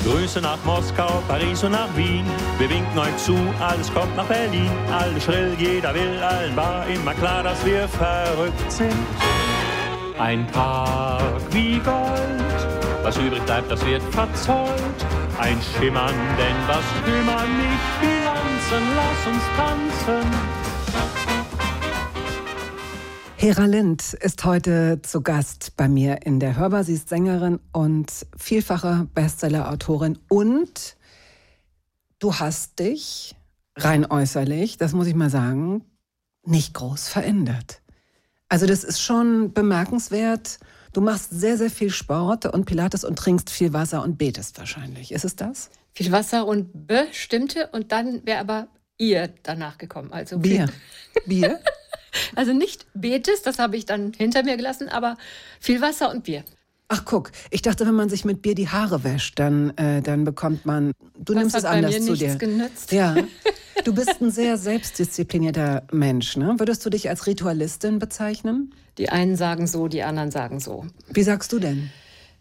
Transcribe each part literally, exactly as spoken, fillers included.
Grüße nach Moskau, Paris und nach Wien. Wir winken euch zu, alles kommt nach Berlin. Alle schrill, jeder will, allen war immer klar, dass wir verrückt sind. Ein Park wie Gold, was übrig bleibt, das wird verzollt. Ein Schimmern, denn was kümmern nicht Bilanzen, lass uns tanzen. Hera Lind ist heute zu Gast bei mir in der Hörbar. Sie ist Sängerin und vielfache Bestseller-Autorin. Und du hast dich rein äußerlich, das muss ich mal sagen, nicht groß verändert. Also das ist schon bemerkenswert. Du machst sehr, sehr viel Sport und Pilates und trinkst viel Wasser und betest wahrscheinlich. Ist es das? Viel Wasser und bestimmte und dann wäre aber ihr danach gekommen. Also Bier. Bier? Also nicht betest, das habe ich dann hinter mir gelassen, aber viel Wasser und Bier. Ach guck, ich dachte, wenn man sich mit Bier die Haare wäscht, dann, äh, dann bekommt man, du das nimmst es hat anders bei mir zu nichts dir. Genützt. Ja, du bist ein sehr selbstdisziplinierter Mensch, ne? Würdest du dich als Ritualistin bezeichnen? Die einen sagen so, die anderen sagen so. Wie sagst du denn?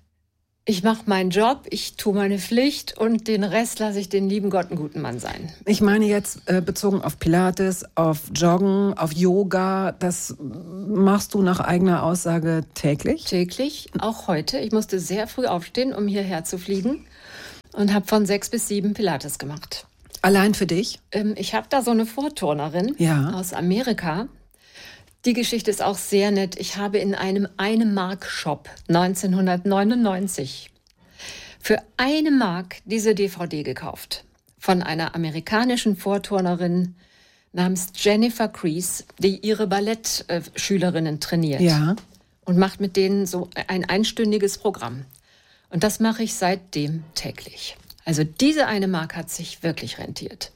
Ich mache meinen Job, ich tue meine Pflicht und den Rest lasse ich den lieben Gott einen guten Mann sein. Ich meine jetzt äh, bezogen auf Pilates, auf Joggen, auf Yoga. Das machst du nach eigener Aussage täglich? Täglich, auch heute. Ich musste sehr früh aufstehen, um hierher zu fliegen und habe von sechs bis sieben Pilates gemacht. Allein für dich? Ähm, ich habe da so eine Vorturnerin Ja. aus Amerika. Die Geschichte ist auch sehr nett. Ich habe in einem eine-Mark-Shop neunzehnhundertneunundneunzig für eine Mark diese D V D gekauft. Von einer amerikanischen Vorturnerin namens Jennifer Crease, die ihre Ballettschülerinnen trainiert. Ja. Und macht mit denen so ein einstündiges Programm. Und das mache ich seitdem täglich. Also diese eine Mark hat sich wirklich rentiert.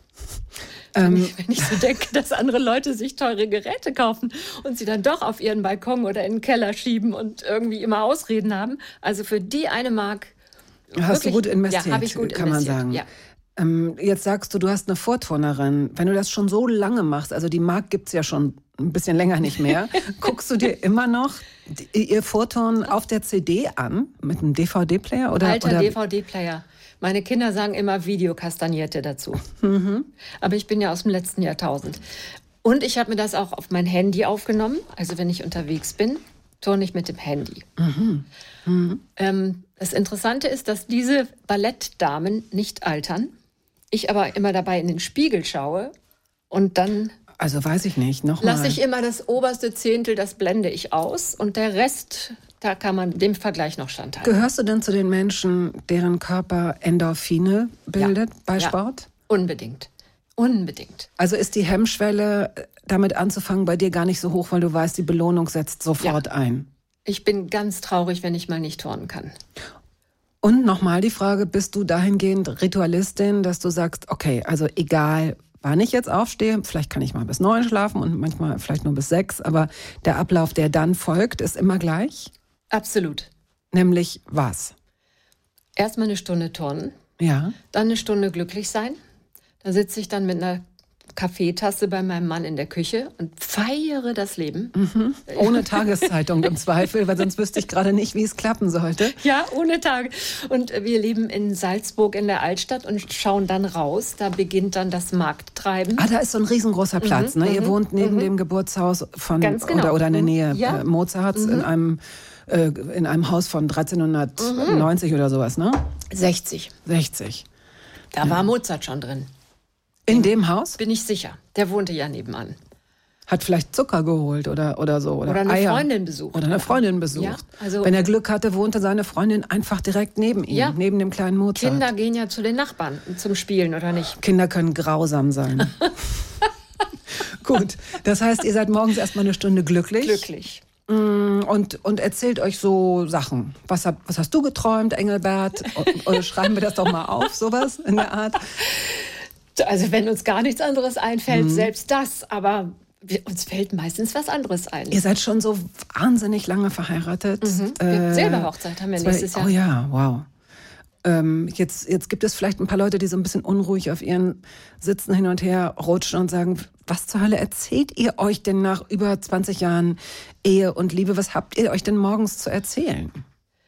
Wenn ich, wenn ich so denke, dass andere Leute sich teure Geräte kaufen und sie dann doch auf ihren Balkon oder in den Keller schieben und irgendwie immer Ausreden haben. Also für die eine Mark Hast wirklich, du gut investiert, ja, habe ich gut kann investiert, man sagen. Ja. Ähm, jetzt sagst du, du hast eine Vorturnerin. Wenn du das schon so lange machst, also die Mark gibt's ja schon ein bisschen länger nicht mehr, guckst du dir immer noch die, ihr Vorturnen auf der C D an mit einem D V D-Player? Oder, Alter oder? D V D-Player. Meine Kinder sagen immer Videokastanierte dazu. Mhm. Aber ich bin ja aus dem letzten Jahrtausend. Und ich habe mir das auch auf mein Handy aufgenommen. Also wenn ich unterwegs bin, turne ich mit dem Handy. Mhm. Mhm. Ähm, das Interessante ist, dass diese Ballettdamen nicht altern. Ich aber immer dabei in den Spiegel schaue und dann... Also weiß ich nicht, nochmal. Lasse ich immer das oberste Zehntel, das blende ich aus. Und der Rest, da kann man dem Vergleich noch standhalten. Gehörst du denn zu den Menschen, deren Körper Endorphine bildet ja. bei ja. Sport? Unbedingt. Unbedingt. Also ist die Hemmschwelle, damit anzufangen, bei dir gar nicht so hoch, weil du weißt, die Belohnung setzt sofort ja. ein? Ich bin ganz traurig, wenn ich mal nicht turnen kann. Und nochmal die Frage, bist du dahingehend Ritualistin, dass du sagst, okay, also egal, wann ich jetzt aufstehe, vielleicht kann ich mal bis neun schlafen und manchmal vielleicht nur bis sechs, aber der Ablauf, der dann folgt, ist immer gleich? Absolut. Nämlich was? Erstmal eine Stunde turnen, ja. Dann eine Stunde glücklich sein. Da sitze ich dann mit einer Kaffeetasse bei meinem Mann in der Küche und feiere das Leben. Mhm. Ohne Tageszeitung im Zweifel, weil sonst wüsste ich gerade nicht, wie es klappen sollte. Ja, ohne Tage. Und wir leben in Salzburg in der Altstadt und schauen dann raus. Da beginnt dann das Markttreiben. Ah, da ist so ein riesengroßer Platz. Mhm, ne? Ihr wohnt neben mhm. dem Geburtshaus von Ganz genau. oder, oder in der Nähe ja. äh, Mozarts mhm. in einem äh, in einem Haus von dreizehnhundertneunzig mhm. oder sowas, ne? sechzig. sechzig. Da ja. war Mozart schon drin. In dem Haus? Bin ich sicher. Der wohnte ja nebenan. Hat vielleicht Zucker geholt oder, oder so. Oder, oder eine Eier. Freundin besucht. Oder eine Freundin besucht. Ja, also wenn er Glück hatte, wohnte seine Freundin einfach direkt neben ihm, ja. neben dem kleinen Mozart. Kinder gehen ja zu den Nachbarn zum Spielen, oder nicht? Kinder können grausam sein. Gut, das heißt, ihr seid morgens erstmal eine Stunde glücklich. Glücklich. Und, und erzählt euch so Sachen. Was, hab, was hast du geträumt, Engelbert? Oder schreiben wir das doch mal auf, sowas in der Art? Also wenn uns gar nichts anderes einfällt, mhm. selbst das, aber wir, uns fällt meistens was anderes ein. Ihr seid schon so wahnsinnig lange verheiratet. Mhm. Äh, Silberhochzeit haben wir zwei, nächstes Jahr. Oh ja, wow. Ähm, jetzt, jetzt gibt es vielleicht ein paar Leute, die so ein bisschen unruhig auf ihren Sitzen hin und her rutschen und sagen, was zur Hölle erzählt ihr euch denn nach über zwanzig Jahren Ehe und Liebe? Was habt ihr euch denn morgens zu erzählen?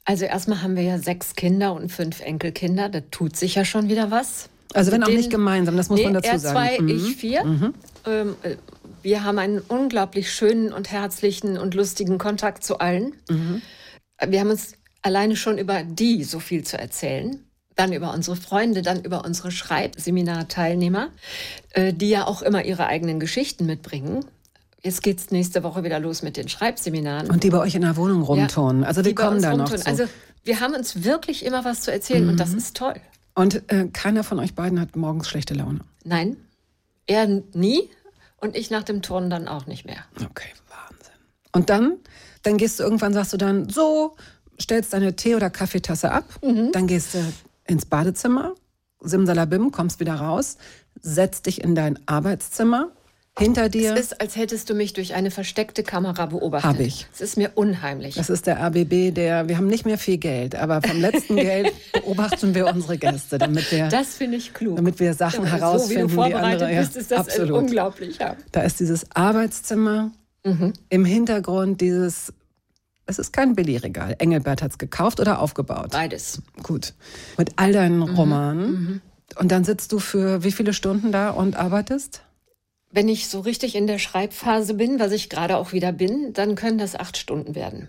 Also erstmal haben wir ja sechs Kinder und fünf Enkelkinder. Da tut sich ja schon wieder was. Also wenn Mit auch denen- nicht gemeinsam, das muss nee, man dazu er sagen. zwei, Mhm. ich vier. Mhm. Ähm, äh, wir haben einen unglaublich schönen und herzlichen und lustigen Kontakt zu allen. Mhm. Wir haben uns alleine schon über die so viel zu erzählen. Dann über unsere Freunde, dann über unsere Schreibseminarteilnehmer, äh, die ja auch immer ihre eigenen Geschichten mitbringen. Jetzt geht's nächste Woche wieder los mit den Schreibseminaren. Und die bei euch in der Wohnung rumturnen. Also wir die bei kommen uns da noch rumtun. zu. Also wir haben uns wirklich immer was zu erzählen Mhm. und das ist toll. Und äh, keiner von euch beiden hat morgens schlechte Laune. Nein, er nie und ich nach dem Turnen dann auch nicht mehr. Okay, Wahnsinn. Und dann, dann gehst du irgendwann, sagst du dann, so, stellst deine Tee- oder Kaffeetasse ab, Mhm. dann gehst du ins Badezimmer, simsalabim, kommst wieder raus, setzt dich in dein Arbeitszimmer, hinter dir, Es ist, als hättest du mich durch eine versteckte Kamera beobachtet. Hab ich. Es ist mir unheimlich. das ist der R B B, der, wir haben nicht mehr viel Geld, aber vom letzten Geld beobachten wir unsere Gäste, damit wir, Das finde ich klug. damit wir Sachen Ja, herausfinden, so wie du die vorbereitet andere, ja, bist, ist das absolut. unglaublich. Ja. Da ist dieses Arbeitszimmer, Mhm. im Hintergrund dieses, es ist kein Billigregal. Engelbert hat es gekauft oder aufgebaut. Beides. Gut. Mit all deinen Mhm. Romanen. Und dann sitzt du für wie viele Stunden da und arbeitest? Wenn ich so richtig in der Schreibphase bin, was ich gerade auch wieder bin, dann können das acht Stunden werden.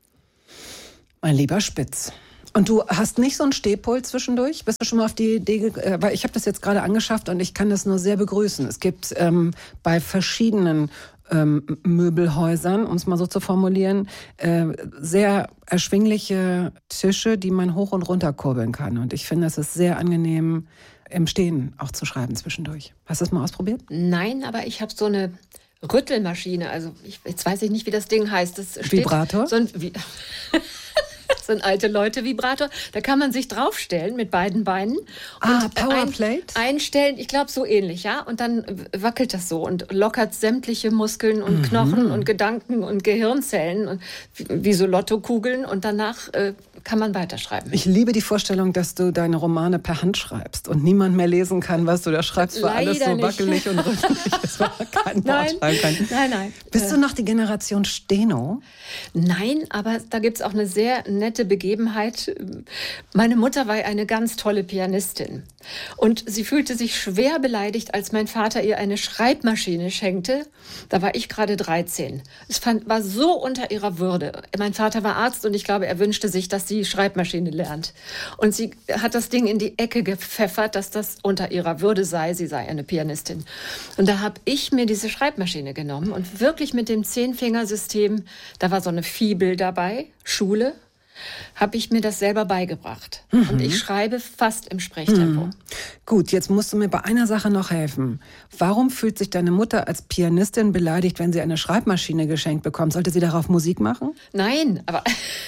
Mein lieber Spitz. Und du hast nicht so einen Stehpult zwischendurch? Bist du schon mal auf die Idee, ge- äh, weil ich habe das jetzt gerade angeschafft und ich kann das nur sehr begrüßen. Es gibt ähm, bei verschiedenen ähm, Möbelhäusern, um es mal so zu formulieren, äh, sehr erschwingliche Tische, die man hoch und runter kurbeln kann. Und ich finde, es ist sehr angenehm, im Stehen auch zu schreiben zwischendurch. Hast du das mal ausprobiert? Nein, aber ich habe so eine Rüttelmaschine. Also ich, jetzt weiß ich nicht, wie das Ding heißt. Das steht, Vibrator? So ein, wie, so ein alte Leute-Vibrator. Da kann man sich draufstellen mit beiden Beinen. Ah, und Powerplate? Ein, einstellen, ich glaube so ähnlich, ja. Und dann wackelt das so und lockert sämtliche Muskeln und Mhm. Knochen und Gedanken und Gehirnzellen und wie, wie so Lottokugeln. Und danach äh, kann man weiterschreiben. Ich liebe die Vorstellung, dass du deine Romane per Hand schreibst und niemand mehr lesen kann, was du da schreibst, weil alles Leider so nicht. wackelig und rüttelig ist, weil man kein Wort Nein, schreiben kann. nein, nein. Bist du noch die Generation Steno? Nein, aber da gibt es auch eine sehr nette Begebenheit. Meine Mutter war eine ganz tolle Pianistin. Und sie fühlte sich schwer beleidigt, als mein Vater ihr eine Schreibmaschine schenkte. Da war ich gerade dreizehn. Es fand, war so unter ihrer Würde. Mein Vater war Arzt und ich glaube, er wünschte sich, dass sie Schreibmaschine lernt. Und sie hat das Ding in die Ecke gepfeffert, dass das unter ihrer Würde sei. Sie sei eine Pianistin. Und da habe ich mir diese Schreibmaschine genommen und wirklich mit dem Zehnfingersystem, da war so eine Fibel dabei, Schule, habe ich mir das selber beigebracht. Mhm. Und ich schreibe fast im Sprechtempo. Mhm. Gut, jetzt musst du mir bei einer Sache noch helfen. Warum fühlt sich deine Mutter als Pianistin beleidigt, wenn sie eine Schreibmaschine geschenkt bekommt? Sollte sie darauf Musik machen? Nein, aber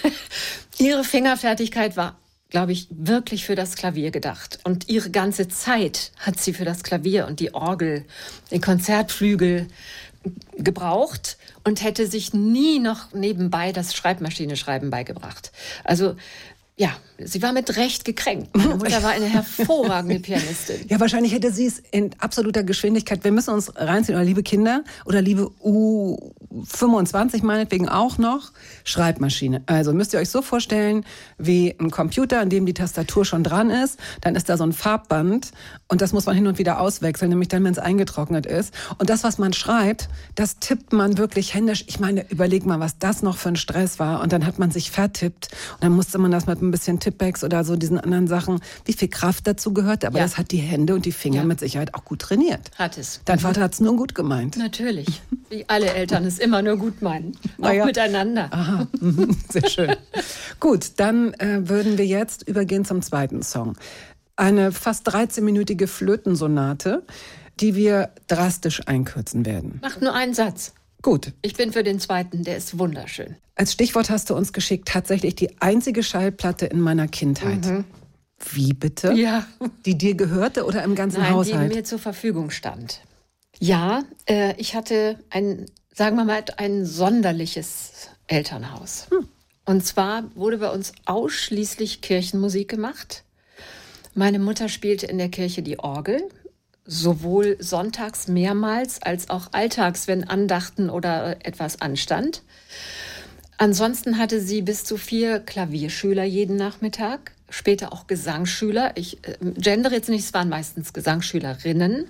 ihre Fingerfertigkeit war, glaube ich, wirklich für das Klavier gedacht. Und ihre ganze Zeit hat sie für das Klavier und die Orgel, den Konzertflügel gebraucht und hätte sich nie noch nebenbei das Schreibmaschine-Schreiben beigebracht. Also ja, sie war mit Recht gekränkt. Meine Mutter war eine hervorragende Pianistin. Ja, wahrscheinlich hätte sie es in absoluter Geschwindigkeit. Wir müssen uns reinziehen, oder liebe Kinder oder liebe U fünfundzwanzig meinetwegen auch noch, Schreibmaschine. Also müsst ihr euch so vorstellen, wie ein Computer, in dem die Tastatur schon dran ist. Dann ist da so ein Farbband und das muss man hin und wieder auswechseln, nämlich dann, wenn es eingetrocknet ist. Und das, was man schreibt, das tippt man wirklich händisch. Ich meine, überleg mal, was das noch für ein Stress war. Und dann hat man sich vertippt und dann musste man das mit ein bisschen Tippex oder so diesen anderen Sachen, wie viel Kraft dazu gehört. Aber Ja. das hat die Hände und die Finger Ja. mit Sicherheit auch gut trainiert. Hat es. Dein Vater hat es nur gut gemeint. Natürlich. Wie alle Eltern es immer nur gut meinen. Auch Ah ja. miteinander. Aha, mhm, sehr schön. Gut, dann äh, würden wir jetzt übergehen zum zweiten Song. Eine fast dreizehnminütige Flötensonate, die wir drastisch einkürzen werden. Macht nur einen Satz. Gut, Ich bin für den zweiten, der ist wunderschön. als Stichwort hast du uns geschickt, tatsächlich die einzige Schallplatte in meiner Kindheit. Wie bitte? Ja. Die dir gehörte oder im ganzen Nein, Haushalt? die mir zur Verfügung stand. Ja, äh, ich hatte ein, sagen wir mal, ein sonderliches Elternhaus. Hm. Und zwar wurde bei uns ausschließlich Kirchenmusik gemacht. Meine Mutter spielte in der Kirche die Orgel, sowohl sonntags mehrmals als auch alltags, wenn Andachten oder etwas anstand. Ansonsten hatte sie bis zu vier Klavierschüler jeden Nachmittag, später auch Gesangsschüler. Ich äh, gendere jetzt nicht, es waren meistens Gesangsschülerinnen.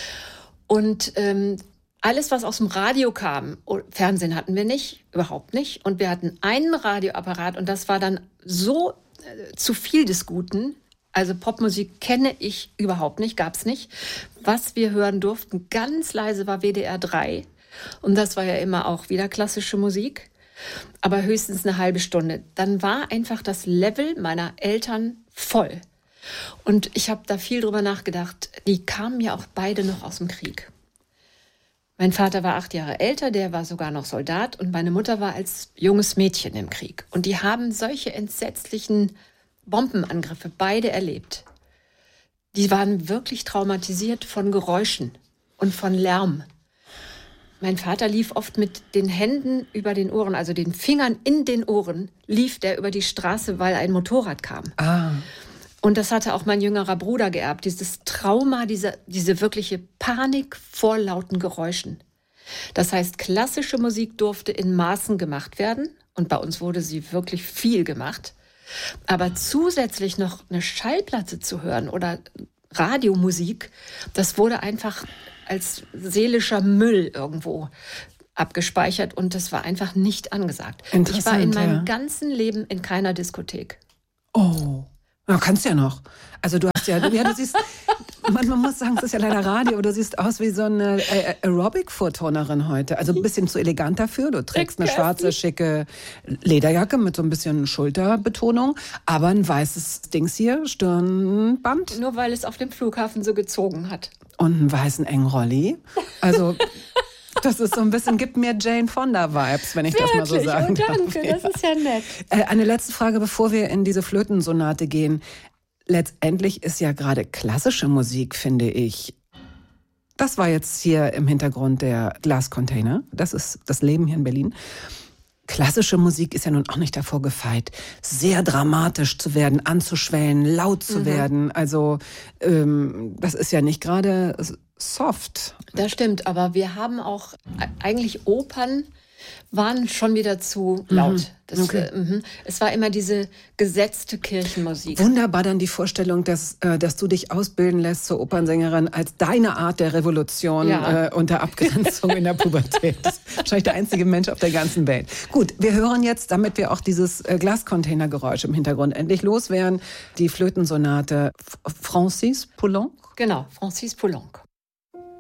Und ähm, alles, was aus dem Radio kam, Fernsehen hatten wir nicht, überhaupt nicht. Und wir hatten einen Radioapparat und das war dann so äh, zu viel des Guten. Also Popmusik kenne ich überhaupt nicht, gab es nicht. Was wir hören durften, ganz leise, war W D R drei. Und das war ja immer auch wieder klassische Musik. Aber höchstens eine halbe Stunde. Dann war einfach das Level meiner Eltern voll. Und ich habe da viel drüber nachgedacht. Die kamen ja auch beide noch aus dem Krieg. Mein Vater war acht Jahre älter, der war sogar noch Soldat. Und meine Mutter war als junges Mädchen im Krieg. Und die haben solche entsetzlichen Bombenangriffe beide erlebt. Die waren wirklich traumatisiert von Geräuschen und von Lärm. Mein Vater lief oft mit den Händen über den Ohren, also den Fingern in den Ohren, lief der über die Straße, weil ein Motorrad kam. Ah. Und das hatte auch mein jüngerer Bruder geerbt, dieses Trauma, diese, diese wirkliche Panik vor lauten Geräuschen. Das heißt, klassische Musik durfte in Maßen gemacht werden und bei uns wurde sie wirklich viel gemacht. Aber zusätzlich noch eine Schallplatte zu hören oder Radiomusik, das wurde einfach als seelischer Müll irgendwo abgespeichert und das war einfach nicht angesagt. Ich war in meinem ja. ganzen Leben in keiner Diskothek. Oh, du kannst ja noch. Also du hast ja, du, ja, du siehst, man, man muss sagen, es ist ja leider Radio, aber du siehst aus wie so eine Aerobic-Vorturnerin heute. Also ein bisschen zu elegant dafür. Du trägst eine schwarze, schicke Lederjacke mit so ein bisschen Schulterbetonung, aber ein weißes Dings hier, Stirnband. Nur weil es auf dem Flughafen so gezogen hat. Und einen weißen engen Rolli. Also das ist so ein bisschen, gibt mir Jane Fonda-Vibes, wenn ich Wirklich? das mal so sagen darf. Oh, danke, darf. das ist ja nett. Äh, eine letzte Frage, bevor wir in diese Flötensonate gehen. Letztendlich ist ja gerade klassische Musik, finde ich. Das war jetzt hier im Hintergrund der Glascontainer. Das ist das Leben hier in Berlin. Klassische Musik ist ja nun auch nicht davor gefeit, sehr dramatisch zu werden, anzuschwellen, laut zu mhm. werden. Also ähm, das ist ja nicht gerade soft. Das stimmt, aber wir haben auch eigentlich Opern waren schon wieder zu laut. Mhm. Das, okay. äh, es war immer diese gesetzte Kirchenmusik. Wunderbar dann die Vorstellung, dass, äh, dass du dich ausbilden lässt zur Opernsängerin als deine Art der Revolution ja. äh, unter Abgrenzung in der Pubertät. Das ist wahrscheinlich der einzige Mensch auf der ganzen Welt. Gut, wir hören jetzt, damit wir auch dieses äh, Glascontainergeräusch im Hintergrund endlich loswerden, die Flötensonate Francis Poulenc. Genau, Francis Poulenc.